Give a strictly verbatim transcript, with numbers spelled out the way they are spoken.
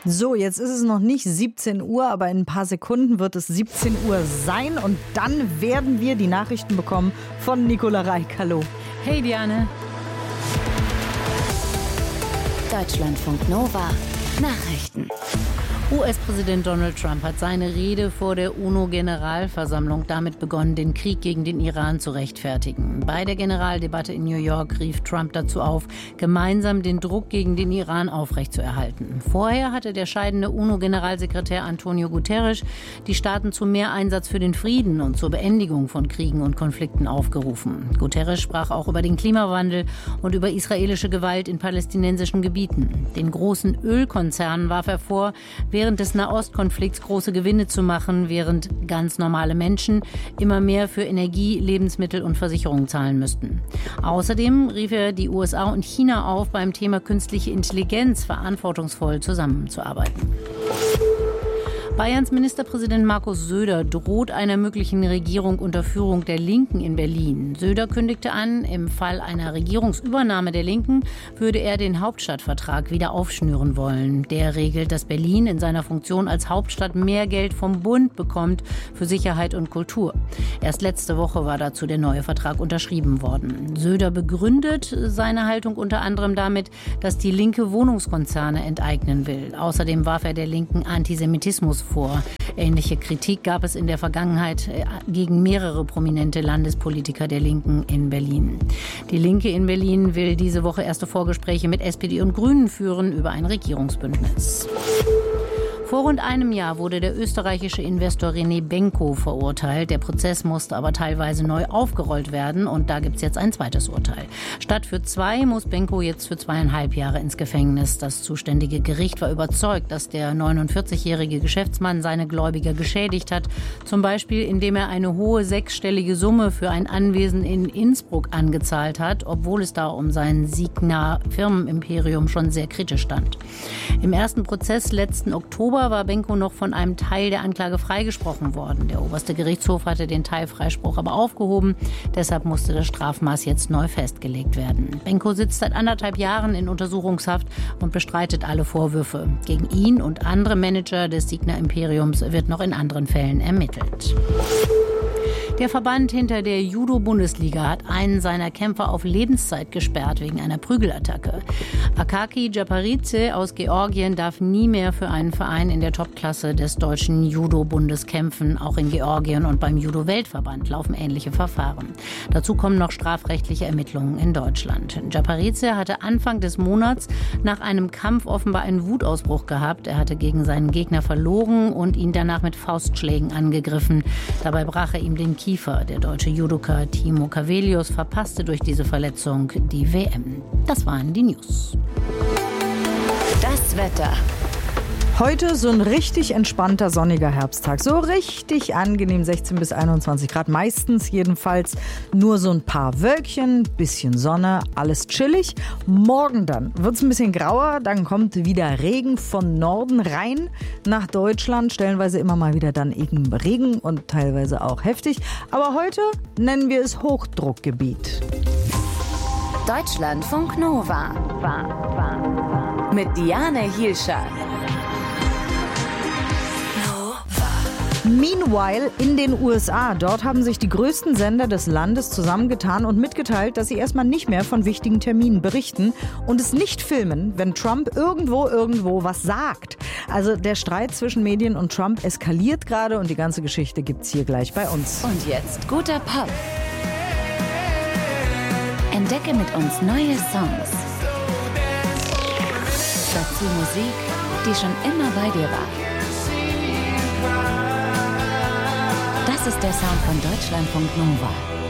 So, jetzt ist es noch nicht siebzehn Uhr, aber in ein paar Sekunden wird es siebzehn Uhr sein und dann werden wir die Nachrichten bekommen von Nicola Reik. Hallo. Hey Diane. Deutschlandfunk Nova Nachrichten. U S-Präsident Donald Trump hat seine Rede vor der UNO-Generalversammlung damit begonnen, den Krieg gegen den Iran zu rechtfertigen. Bei der Generaldebatte in New York rief Trump dazu auf, gemeinsam den Druck gegen den Iran aufrechtzuerhalten. Vorher hatte der scheidende UNO-Generalsekretär Antonio Guterres die Staaten zu mehr Einsatz für den Frieden und zur Beendigung von Kriegen und Konflikten aufgerufen. Guterres sprach auch über den Klimawandel und über israelische Gewalt in palästinensischen Gebieten. Den großen Ölkonzernen warf er vor, während des Nahostkonflikts große Gewinne zu machen, während ganz normale Menschen immer mehr für Energie, Lebensmittel und Versicherungen zahlen müssten. Außerdem rief er die U S A und China auf, beim Thema künstliche Intelligenz verantwortungsvoll zusammenzuarbeiten. Bayerns Ministerpräsident Markus Söder droht einer möglichen Regierung unter Führung der Linken in Berlin. Söder kündigte an, im Fall einer Regierungsübernahme der Linken würde er den Hauptstadtvertrag wieder aufschnüren wollen. Der regelt, dass Berlin in seiner Funktion als Hauptstadt mehr Geld vom Bund bekommt für Sicherheit und Kultur. Erst letzte Woche war dazu der neue Vertrag unterschrieben worden. Söder begründet seine Haltung unter anderem damit, dass die Linke Wohnungskonzerne enteignen will. Außerdem warf er der Linken Antisemitismus vor. Ähnliche Kritik gab es in der Vergangenheit gegen mehrere prominente Landespolitiker der Linken in Berlin. Die Linke in Berlin will diese Woche erste Vorgespräche mit S P D und Grünen führen über ein Regierungsbündnis. Vor rund einem Jahr wurde der österreichische Investor René Benko verurteilt. Der Prozess musste aber teilweise neu aufgerollt werden und da gibt es jetzt ein zweites Urteil. Statt für zwei muss Benko jetzt für zweieinhalb Jahre ins Gefängnis. Das zuständige Gericht war überzeugt, dass der neunundvierzigjährige Geschäftsmann seine Gläubiger geschädigt hat. Zum Beispiel, indem er eine hohe sechsstellige Summe für ein Anwesen in Innsbruck angezahlt hat, obwohl es da um sein Signa-Firmenimperium schon sehr kritisch stand. Im ersten Prozess letzten Oktober war Benko noch von einem Teil der Anklage freigesprochen worden. Der oberste Gerichtshof hatte den Teilfreispruch aber aufgehoben. Deshalb musste das Strafmaß jetzt neu festgelegt werden. Benko sitzt seit anderthalb Jahren in Untersuchungshaft und bestreitet alle Vorwürfe. Gegen ihn und andere Manager des Signa-Imperiums wird noch in anderen Fällen ermittelt. Der Verband hinter der Judo-Bundesliga hat einen seiner Kämpfer auf Lebenszeit gesperrt wegen einer Prügelattacke. Akaki Japaridze aus Georgien darf nie mehr für einen Verein in der Topklasse des deutschen Judo-Bundes kämpfen. Auch in Georgien und beim Judo-Weltverband laufen ähnliche Verfahren. Dazu kommen noch strafrechtliche Ermittlungen in Deutschland. Japaridze hatte Anfang des Monats nach einem Kampf offenbar einen Wutausbruch gehabt. Er hatte gegen seinen Gegner verloren und ihn danach mit Faustschlägen angegriffen. Dabei brach er ihm den Kiefer. Der deutsche Judoka Timo Cavelius verpasste durch diese Verletzung die W M. Das waren die News. Das Wetter. Heute so ein richtig entspannter, sonniger Herbsttag. So richtig angenehm, sechzehn bis einundzwanzig Grad. Meistens jedenfalls nur so ein paar Wölkchen, bisschen Sonne, alles chillig. Morgen dann wird es ein bisschen grauer, dann kommt wieder Regen von Norden rein nach Deutschland. Stellenweise immer mal wieder dann eben Regen und teilweise auch heftig. Aber heute nennen wir es Hochdruckgebiet. Deutschlandfunk Nova. Mit Diane Hielscher. Meanwhile in den U S A. Dort haben sich die größten Sender des Landes zusammengetan und mitgeteilt, dass sie erstmal nicht mehr von wichtigen Terminen berichten und es nicht filmen, wenn Trump irgendwo irgendwo was sagt. Also der Streit zwischen Medien und Trump eskaliert gerade und die ganze Geschichte gibt's hier gleich bei uns. Und jetzt guter Pop. Entdecke mit uns neue Songs. Dazu Musik, die schon immer bei dir war. Das ist der Sound von Deutschlandfunk Nova.